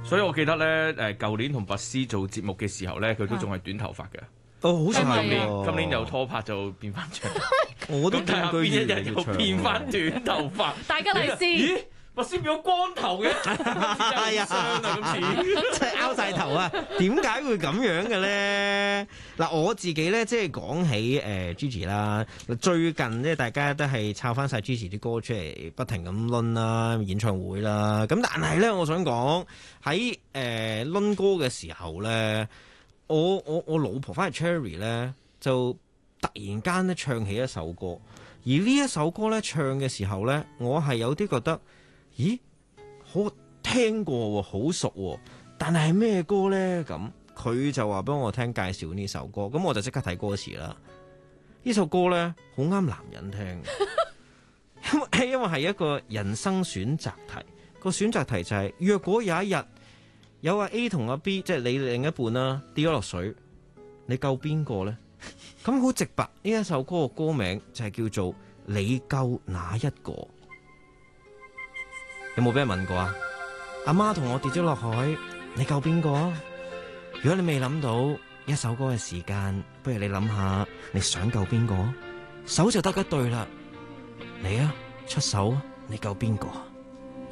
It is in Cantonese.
所以我記得咧，舊年同拔絲做節目嘅時候咧，佢都仲係短頭髮嘅。 哦，好似係今喎。 年有拖拍就變翻長， 我都咁睇下邊一日又變翻短頭髮。 大家利是。 咦？拔絲變咗光頭嘅， 係啊， 今次真係拗晒頭啊！點解會咁樣嘅咧？嗱，我自己咧，即係講起Gigi 啦，最近咧大家都係抄翻晒 Gigi 啲歌出嚟，不停咁攆啦，演唱會啦。咁但係咧，我想講喺攆歌嘅時候咧，我老婆翻去 Cherry 咧，就突然間咧唱起一首歌，而呢一首歌咧唱嘅時候咧，我係有啲覺得，咦，好聽過喎，好熟喎，但係咩歌呢？咁佢就話俾我聽介紹呢首歌，咁我就即刻睇歌詞啦。呢首歌呢，好啱男人聽，因為係一個人生選擇題。個選擇題就係、若果有一日有阿 A 同阿 B， 即係你另一半啦，跌咗落水，你救邊個呢？咁好直白，呢一首歌嘅歌名就係叫做你救哪一個？有冇俾人問過啊？阿媽同我跌咗落海，你救邊個？如果你未諗到一首歌嘅時間，不如你諗下，你想救邊個？手就得一對啦，你啊，出手，你救邊個？